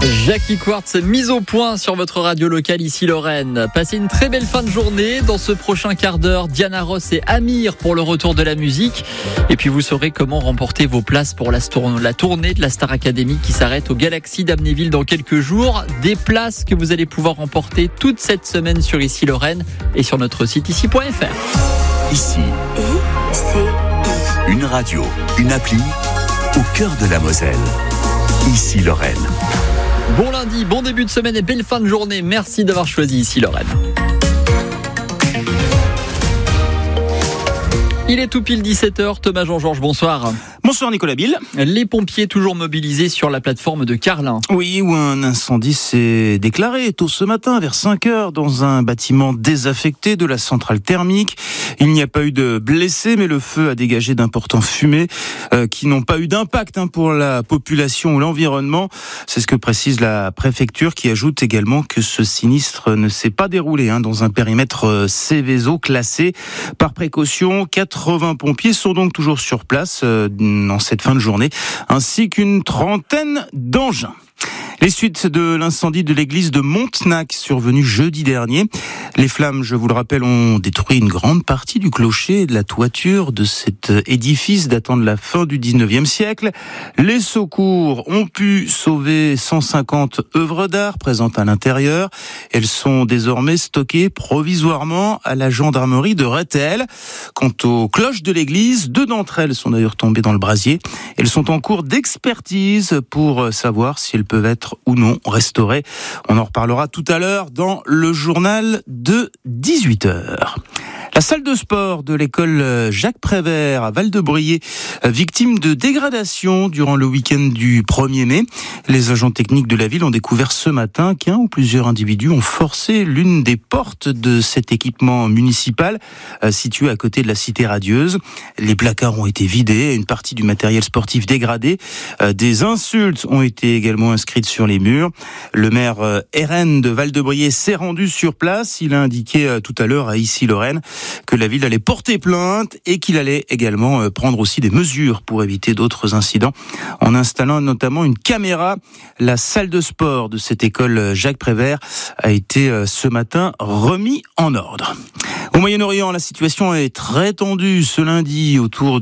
Jackie Quartz, mise au point sur votre radio locale ici Lorraine. Passez une très belle fin de journée. Dans ce prochain quart d'heure, Diana Ross et Amir pour le retour de la musique. Et puis vous saurez comment remporter vos places pour la tournée de la Star Academy qui s'arrête au Galaxy d'Amnéville dans quelques jours. Des places que vous allez pouvoir remporter toute cette semaine sur Ici Lorraine et sur notre site ici.fr. Ici, une radio, une appli au cœur de la Moselle. Ici Lorraine. Bon lundi, bon début de semaine et belle fin de journée. Merci d'avoir choisi Ici Lorraine. Il est tout pile 17h. Thomas Jean-Georges, bonsoir. Bonsoir Nicolas Bill. Les pompiers toujours mobilisés sur la plateforme de Carlin. Oui, où un incendie s'est déclaré tôt ce matin vers 5h dans un bâtiment désaffecté de la centrale thermique. Il n'y a pas eu de blessés, mais le feu a dégagé d'importants fumées qui n'ont pas eu d'impact pour la population ou l'environnement. C'est ce que précise la préfecture, qui ajoute également que ce sinistre ne s'est pas déroulé dans un périmètre Céveso classé. Par précaution, 80 pompiers sont donc toujours sur place en cette fin de journée, ainsi qu'une trentaine d'engins. Les suites de l'incendie de l'église de Montenac survenu jeudi dernier. Les flammes, je vous le rappelle, ont détruit une grande partie du clocher et de la toiture de cet édifice datant de la fin du 19e siècle. Les secours ont pu sauver 150 œuvres d'art présentes à l'intérieur. Elles sont désormais stockées provisoirement à la gendarmerie de Rethel. Quant aux cloches de l'église, 2 d'entre elles sont d'ailleurs tombées dans le brasier. Elles sont en cours d'expertise pour savoir si elles peuvent être ou non restaurées. On en reparlera tout à l'heure dans le journal de 18h. La salle de sport de l'école Jacques Prévert à Val-de-Briey, victime de dégradation durant le week-end du 1er mai. Les agents techniques de la ville ont découvert ce matin qu'un ou plusieurs individus ont forcé l'une des portes de cet équipement municipal situé à côté de la cité radieuse. Les placards ont été vidés et une partie du matériel sportif dégradé. Des insultes ont été également inscrites sur les murs. Le maire RN de Val-de-Briey s'est rendu sur place. Il a indiqué tout à l'heure à Ici Lorraine que la ville allait porter plainte et qu'il allait également prendre aussi des mesures pour éviter d'autres incidents en installant notamment une caméra. La salle de sport de cette école Jacques Prévert a été ce matin remis en ordre. Au Moyen-Orient, la situation est très tendue ce lundi autour